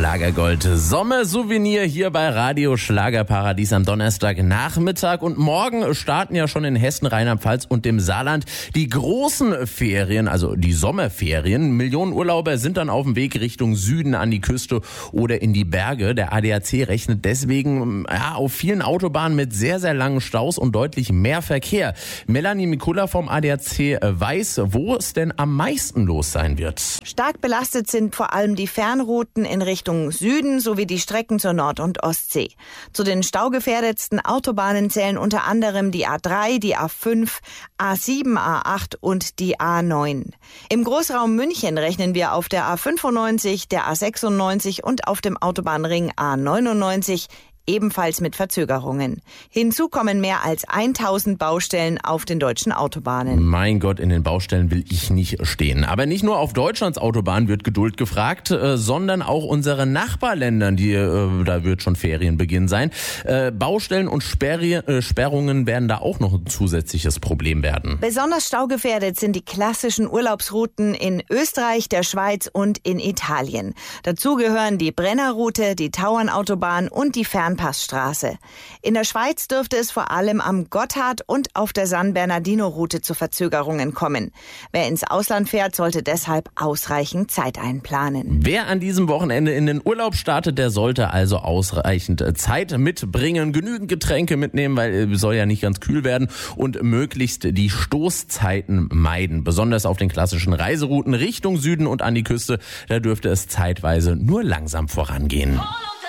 Schlagergold Sommersouvenir hier bei Radio Schlagerparadies am Donnerstagnachmittag. Und morgen starten ja schon in Hessen, Rheinland-Pfalz und dem Saarland die großen Ferien, also die Sommerferien. Millionen Urlauber sind dann auf dem Weg Richtung Süden an die Küste oder in die Berge. Der ADAC rechnet deswegen auf vielen Autobahnen mit sehr, sehr langen Staus und deutlich mehr Verkehr. Melanie Mikula vom ADAC weiß, wo es denn am meisten los sein wird. Stark belastet sind vor allem die Fernrouten in Richtung Süden sowie die Strecken zur Nord- und Ostsee. Zu den staugefährdetsten Autobahnen zählen unter anderem die A3, die A5, A7, A8 und die A9. Im Großraum München rechnen wir auf der A95, der A96 und auf dem Autobahnring A99 ebenfalls mit Verzögerungen. Hinzu kommen mehr als 1000 Baustellen auf den deutschen Autobahnen. Mein Gott, in den Baustellen will ich nicht stehen. Aber nicht nur auf Deutschlands Autobahnen wird Geduld gefragt, sondern auch unsere Nachbarländern, da wird schon Ferienbeginn sein. Baustellen und Sperrungen werden da auch noch ein zusätzliches Problem werden. Besonders staugefährdet sind die klassischen Urlaubsrouten in Österreich, der Schweiz und in Italien. Dazu gehören die Brennerroute, die Tauernautobahn und die Fernpassstraße. In der Schweiz dürfte es vor allem am Gotthard und auf der San Bernardino-Route zu Verzögerungen kommen. Wer ins Ausland fährt, sollte deshalb ausreichend Zeit einplanen. Wer an diesem Wochenende in den Urlaub startet, der sollte also ausreichend Zeit mitbringen, genügend Getränke mitnehmen, weil es soll ja nicht ganz kühl werden, und möglichst die Stoßzeiten meiden. Besonders auf den klassischen Reiserouten Richtung Süden und an die Küste, da dürfte es zeitweise nur langsam vorangehen.